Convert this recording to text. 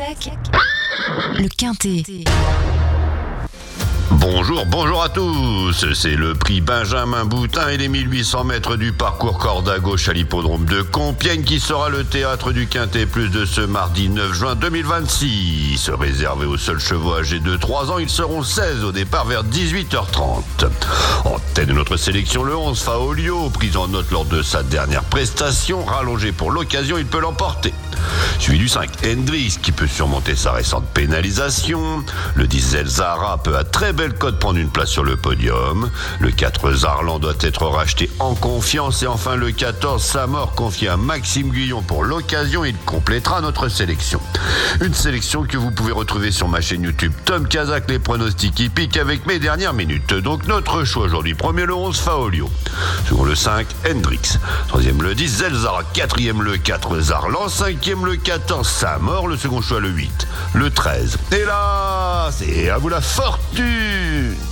Siècle, le Quintet. Bonjour à tous, c'est le prix Benjamin Boutin et les 1800 mètres du parcours corde à gauche à l'hippodrome de Compiègne qui sera le théâtre du Quintet Plus de ce mardi 9 juin 2026. Réservé aux seuls chevaux âgés de 3 ans, ils seront 16 au départ vers 18h30. En tête de notre sélection, le 11 Faolio, pris en note lors de sa dernière prestation, rallongé pour l'occasion, il peut l'emporter. Suivi du 5 Hendrix qui peut surmonter sa récente pénalisation. Le 10 Zelzara peut à très belle cote prendre une place sur le podium. Le 4 Zarlan doit être racheté en confiance. Et enfin le 14 Samor confié à Maxime Guyon pour l'occasion. Il complétera notre sélection. Une sélection que vous pouvez retrouver sur ma chaîne YouTube Tom Kazak, les pronostics hippiques avec mes dernières minutes. Donc notre choix aujourd'hui, premier le 11 Faolio, second le 5 Hendrix, troisième le 10 Zelzara, quatrième le 4 Zarlan, cinquième le 14 Samor, le second choix le 8, le 13. Et là, c'est à vous la fortune!